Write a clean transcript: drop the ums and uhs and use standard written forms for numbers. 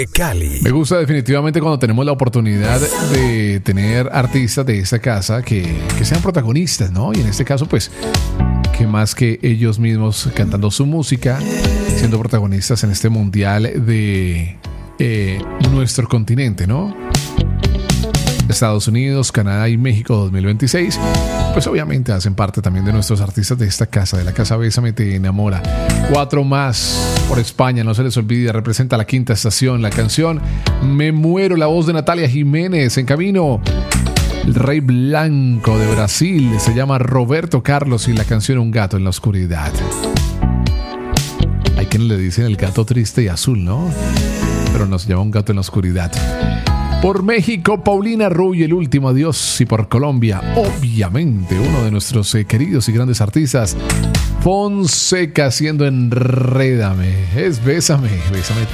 Cali. Me gusta definitivamente cuando tenemos la oportunidad de tener artistas de esta casa que sean protagonistas, ¿no? Y en este caso, pues, que más que ellos mismos cantando su música, siendo protagonistas en este mundial de nuestro continente, ¿no? Estados Unidos, Canadá y México 2026, pues obviamente hacen parte también de nuestros artistas de esta casa, de la casa Bésame Te Enamora. 4 más por España, no se les olvide, representa la quinta estación, la canción Me Muero, la voz de Natalia Jiménez. En camino, el Rey Blanco de Brasil, se llama Roberto Carlos y la canción Un Gato en la Oscuridad. Hay quienes le dicen el gato triste y azul, ¿no? Pero no, se llama Un Gato en la Oscuridad. Por México, Paulina Rubio, El Último Adiós. Y por Colombia, obviamente, uno de nuestros queridos y grandes artistas, Fonseca, haciendo Enrédame. Es Bésame, Bésame